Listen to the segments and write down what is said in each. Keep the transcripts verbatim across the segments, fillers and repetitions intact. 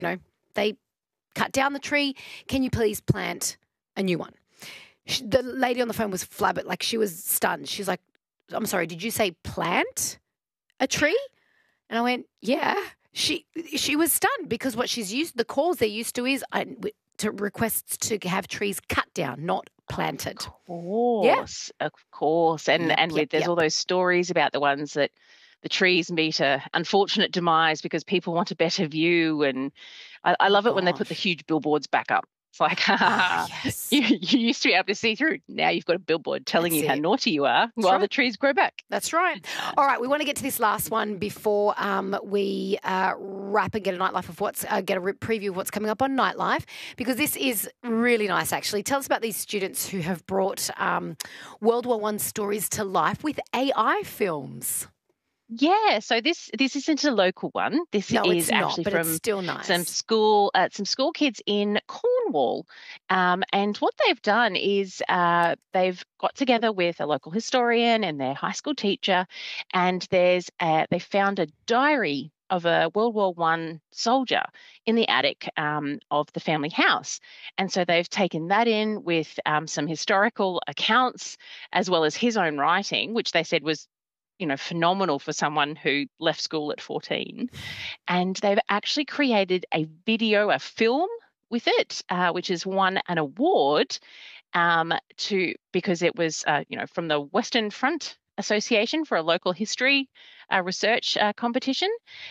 you know, they cut down the tree. Can you please plant a new one? She, the lady on the phone was flabbergasted, like she was stunned. She's like, I'm sorry, did you say plant a tree? And I went, yeah. She she was stunned because what she's used, the calls they're used to is I, to requests to have trees cut down, not planted. Of course, yeah. Of course. And yep, and yep, there's yep. all those stories about the ones that the trees meet a unfortunate demise because people want a better view. And I, I love oh, it when they put the huge billboards back up. It's like, oh, yes. you, you used to be able to see through. Now you've got a billboard telling That's you it. how naughty you are That's while right. the trees grow back. That's right. All right, we want to get to this last one before um, we uh, wrap and get a nightlife of what's uh, get a preview of what's coming up on Nightlife, because this is really nice. Actually, tell us about these students who have brought um, World War One stories to life with A I films. Yeah, so this this isn't a local one. This no, is it's not, actually but from it's still nice. some school uh, some school kids in Cornwall, um, and what they've done is uh, they've got together with a local historian and their high school teacher, and there's a, they found a diary of a World War One soldier in the attic um, of the family house, and so they've taken that in with um, some historical accounts as well as his own writing, which they said was, you know, phenomenal for someone who left school at fourteen. And they've actually created a video, a film with it, uh, which has won an award um, to because it was, uh, you know, from the Western Front Association for a local history uh, research uh, competition.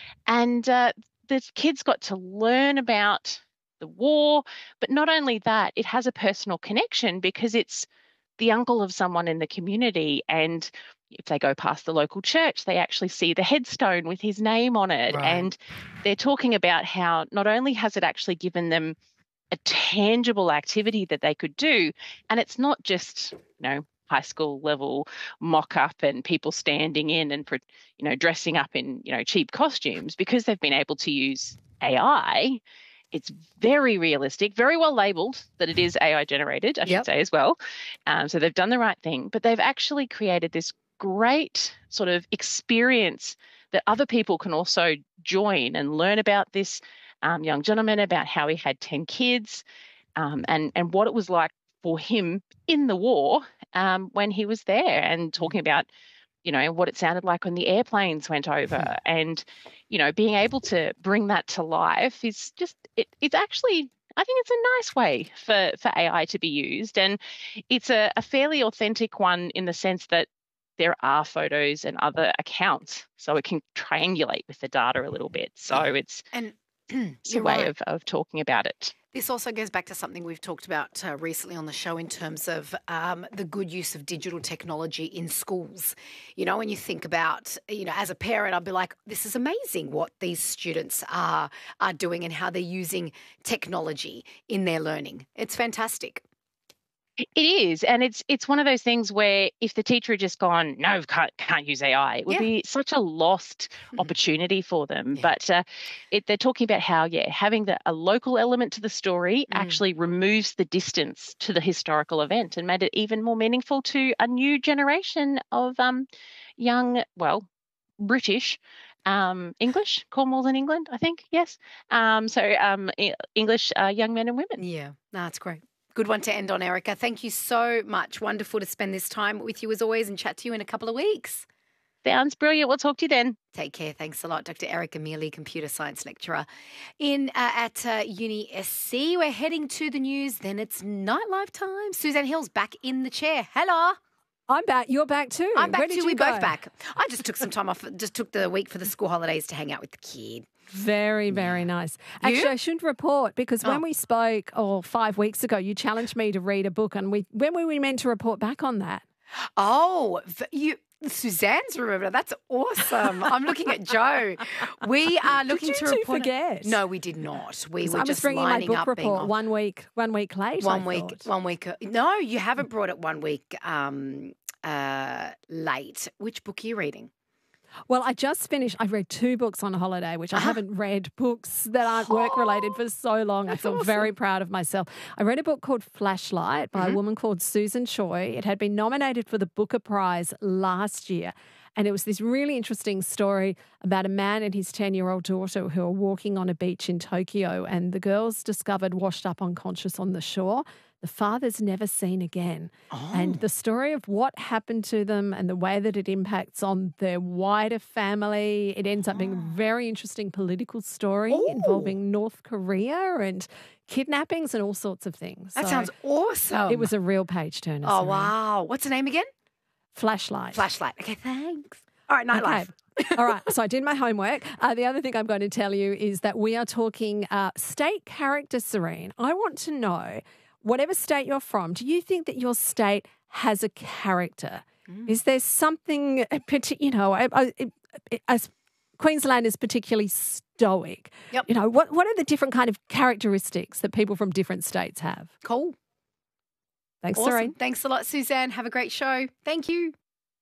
And uh, the kids got to learn about the war, but not only that, it has a personal connection because it's the uncle of someone in the community, and if they go past the local church, they actually see the headstone with his name on it. Right. And they're talking about how not only has it actually given them a tangible activity that they could do, and it's not just, you know, high school level mock-up and people standing in and, you know, dressing up in, you know, cheap costumes, because they've been able to use A I. It's very realistic, very well labelled that it is A I generated, I should Yep. say as well. Um, so they've done the right thing, but they've actually created this great sort of experience that other people can also join and learn about this um, young gentleman, about how he had ten kids um, and, and what it was like for him in the war um, when he was there, and talking about, you know, what it sounded like when the airplanes went over. And, you know, being able to bring that to life is just, it, it's actually, I think it's a nice way for, for A I to be used. And it's a, a fairly authentic one in the sense that there are photos and other accounts, so it can triangulate with the data a little bit. So it's, and it's a way right. of, of talking about it. This also goes back to something we've talked about uh, recently on the show in terms of um, the good use of digital technology in schools. You know, when you think about, you know, as a parent, I'd be like, this is amazing what these students are are doing and how they're using technology in their learning. It's fantastic. It is, and it's it's one of those things where if the teacher had just gone, no, can't can't use A I, it would Yeah. be such a lost Mhm. opportunity for them. Yeah. But uh, it, they're talking about how, yeah, having the, a local element to the story Mm. actually removes the distance to the historical event and made it even more meaningful to a new generation of um, young, well, British. Um, English, Cornwall's in England, I think, yes. Um, so um, E- English uh, young men and women. Yeah, no, that's great. Good one to end on, Erica. Thank you so much. Wonderful to spend this time with you as always and chat to you in a couple of weeks. Sounds brilliant. We'll talk to you then. Take care. Thanks a lot, Doctor Erica Mealy, computer science lecturer in uh, at uh, Uni S C. We're heading to the news. Then it's Nightlife time. Suzanne Hill's back in the chair. Hello. I'm back. You're back too. I'm back Where did too. you We're go? both back. I just took some time off. Just took the week for the school holidays to hang out with the kid. Very, very nice. You? Actually, I shouldn't report because when Oh. we spoke, oh, five weeks ago, you challenged me to read a book, and we when were we meant to report back on that? Oh, v- you. Suzanne's remembered. That's awesome. I'm looking at Joe. We are looking you to two report. forget? No, we did not. We 'Cause were I was just bringing my lining book up being report off. one week, one week late. One I week, thought. one week. No, you haven't brought it one week um, uh, late. Which book are you reading? Well, I just finished. I read two books on holiday, which I Uh-huh. haven't read books that aren't work related for so long. I That's feel awesome. very proud of myself. I read a book called Flashlight by Mhm. a woman called Susan Choi. It had been nominated for the Booker Prize last year. And it was this really interesting story about a man and his ten-year-old daughter who are walking on a beach in Tokyo, and the girl's discovered washed up unconscious on the shore. The father's never seen again. Oh. And the story of what happened to them and the way that it impacts on their wider family, it ends up being a very interesting political story Ooh. involving North Korea and kidnappings and all sorts of things. That So sounds awesome. it was a real page turner. Oh, Serene. wow. What's the name again? Flashlight. Flashlight. Okay, thanks. All right, nightlife. Okay. All right. So I did my homework. Uh, the other thing I'm going to tell you is that we are talking uh, state character, Serene. I want to know, whatever state you're from, do you think that your state has a character? Mm. Is there something, you know, as Queensland is particularly stoic. Yep. You know, what, what are the different kind of characteristics that people from different states have? Cool. Thanks, Awesome. Serene. Thanks a lot, Suzanne. Have a great show. Thank you.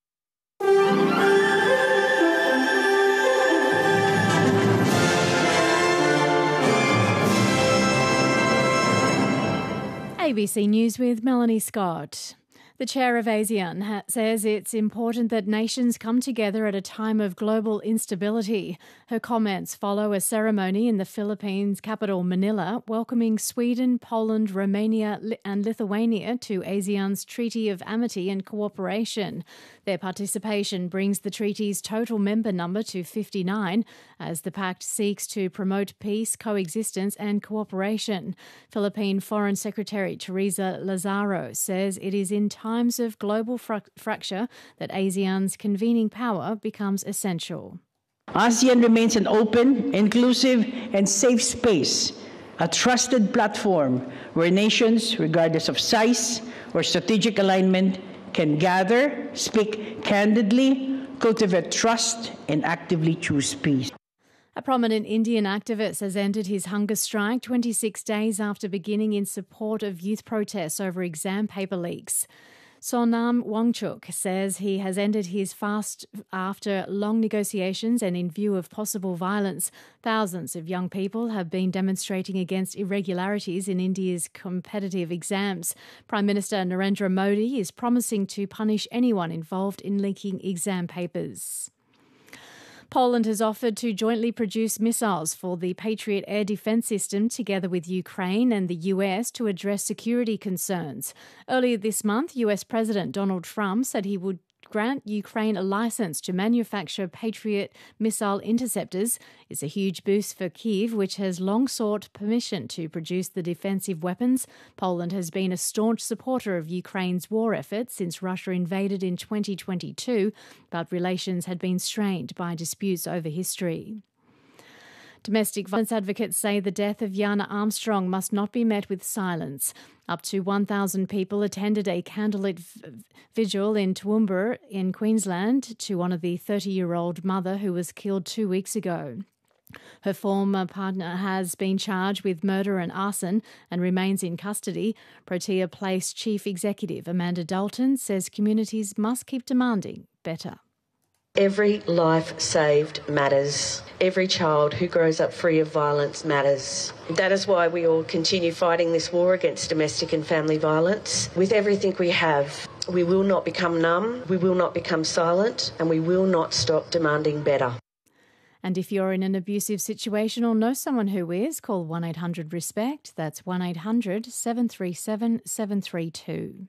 A B C News with Melanie Scott. The chair of ASEAN ha- says it's important that nations come together at a time of global instability. Her comments follow a ceremony in the Philippines' capital, Manila, welcoming Sweden, Poland, Romania and Lithuania to ASEAN's Treaty of Amity and Cooperation. Their participation brings the treaty's total member number to fifty-nine, as the pact seeks to promote peace, coexistence and cooperation. Philippine Foreign Secretary Teresa Lazaro says it is in times of global fra- fracture that ASEAN's convening power becomes essential. ASEAN remains an open, inclusive, and safe space, a trusted platform where nations, regardless of size or strategic alignment, can gather, speak candidly, cultivate trust, and actively choose peace. A prominent Indian activist has ended his hunger strike twenty-six days after beginning in support of youth protests over exam paper leaks. Sonam Wangchuk says he has ended his fast after long negotiations and in view of possible violence. Thousands of young people have been demonstrating against irregularities in India's competitive exams. Prime Minister Narendra Modi is promising to punish anyone involved in leaking exam papers. Poland has offered to jointly produce missiles for the Patriot air defence system together with Ukraine and the U S to address security concerns. Earlier this month, U S President Donald Trump said he would grant Ukraine a license to manufacture Patriot missile interceptors. It's a huge boost for Kyiv, which has long sought permission to produce the defensive weapons. Poland has been a staunch supporter of Ukraine's war effort since Russia invaded in twenty twenty-two, but relations had been strained by disputes over history. Domestic violence advocates say the death of Yana Armstrong must not be met with silence. Up to one thousand people attended a candlelit v- vigil in Toowoomba in Queensland to honour the thirty-year-old mother who was killed two weeks ago. Her former partner has been charged with murder and arson and remains in custody. Protea Place Chief Executive Amanda Dalton says communities must keep demanding better. Every life saved matters. Every child who grows up free of violence matters. That is why we all continue fighting this war against domestic and family violence with everything we have. We will not become numb, we will not become silent, and we will not stop demanding better. And if you're in an abusive situation or know someone who is, call one eight hundred RESPECT. That's one eight hundred seven three seven seven three two.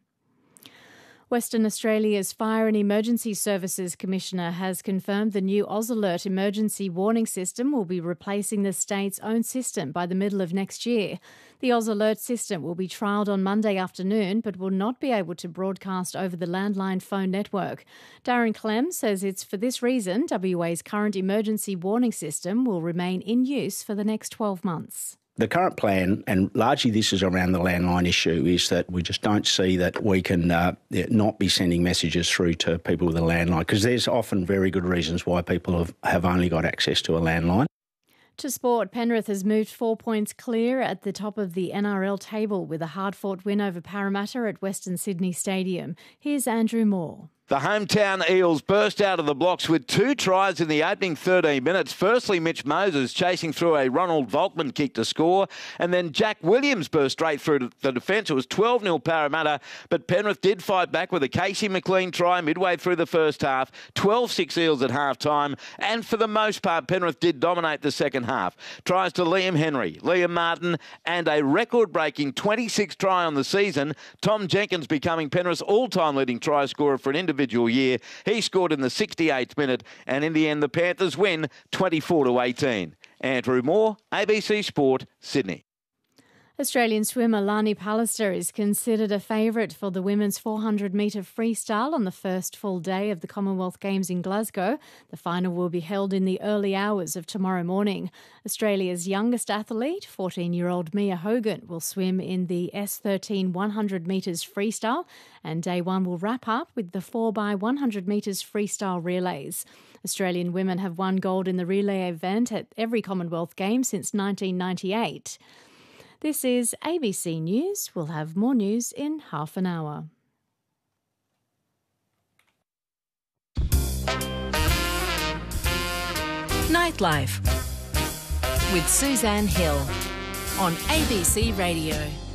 Western Australia's Fire and Emergency Services Commissioner has confirmed the new AusAlert emergency warning system will be replacing the state's own system by the middle of next year. The AusAlert system will be trialled on Monday afternoon but will not be able to broadcast over the landline phone network. Darren Clem says it's for this reason W A's current emergency warning system will remain in use for the next twelve months. The current plan, and largely this is around the landline issue, is that we just don't see that we can uh, not be sending messages through to people with a landline, because there's often very good reasons why people have, have only got access to a landline. To sport, Penrith has moved four points clear at the top of the N R L table with a hard-fought win over Parramatta at Western Sydney Stadium. Here's Andrew Moore. The hometown Eels burst out of the blocks with two tries in the opening thirteen minutes. Firstly, Mitch Moses chasing through a Ronald Volkman kick to score, and then Jack Williams burst straight through the defence. It was twelve nil Parramatta, but Penrith did fight back with a Casey McLean try midway through the first half. twelve six Eels at half-time, and for the most part, Penrith did dominate the second half. Tries to Liam Henry, Liam Martin, and a record-breaking twenty-sixth try on the season. Tom Jenkins becoming Penrith's all-time leading try scorer for an individual year. He scored in the sixty-eighth minute, and in the end, the Panthers win twenty-four to eighteen. Andrew Moore, A B C Sport, Sydney. Australian swimmer Lani Pallister is considered a favourite for the women's four hundred metre freestyle on the first full day of the Commonwealth Games in Glasgow. The final will be held in the early hours of tomorrow morning. Australia's youngest athlete, fourteen-year-old Mia Hogan, will swim in the S thirteen one hundred metres freestyle, and day one will wrap up with the four by one hundred metres freestyle relays. Australian women have won gold in the relay event at every Commonwealth Games since nineteen ninety-eight. This is A B C News. We'll have more news in half an hour. Nightlife with Suzanne Hill on A B C Radio.